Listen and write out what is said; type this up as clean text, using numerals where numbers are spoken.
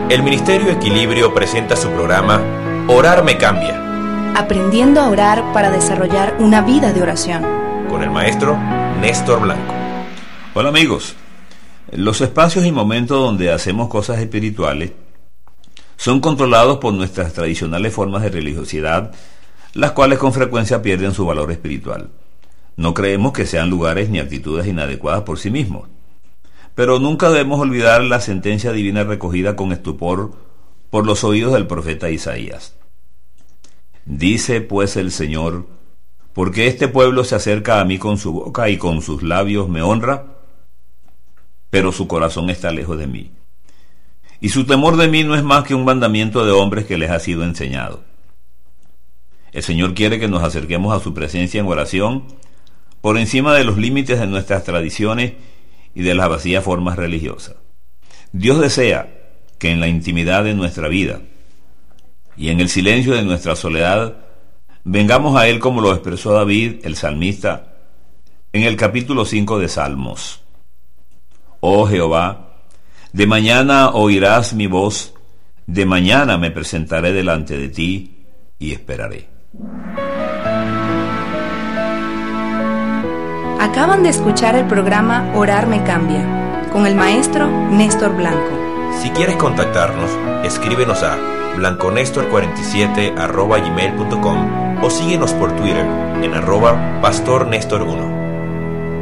El Ministerio Equilibrio presenta su programa Orar me cambia. Aprendiendo a orar para desarrollar una vida de oración. Con el maestro Néstor Blanco. Hola amigos. Los espacios y momentos donde hacemos cosas espirituales son controlados por nuestras tradicionales formas de religiosidad, las cuales con frecuencia pierden su valor espiritual. No creemos que sean lugares ni actitudes inadecuadas por sí mismos, pero nunca debemos olvidar la sentencia divina recogida con estupor por los oídos del profeta Isaías. Dice pues el Señor: porque este pueblo se acerca a mí con su boca y con sus labios me honra, pero su corazón está lejos de mí, y su temor de mí no es más que un mandamiento de hombres que les ha sido enseñado. El Señor quiere que nos acerquemos a su presencia en oración por encima de los límites de nuestras tradiciones y de las vacías formas religiosas. Dios desea que en la intimidad de nuestra vida y en el silencio de nuestra soledad vengamos a Él como lo expresó David, el salmista, en el capítulo 5 de Salmos. Oh Jehová, de mañana oirás mi voz, de mañana me presentaré delante de ti y esperaré. Acaban de escuchar el programa Orar me cambia, con el maestro Néstor Blanco. Si quieres contactarnos, escríbenos a blanconestor47@gmail.com o síguenos por Twitter en @pastornestor1.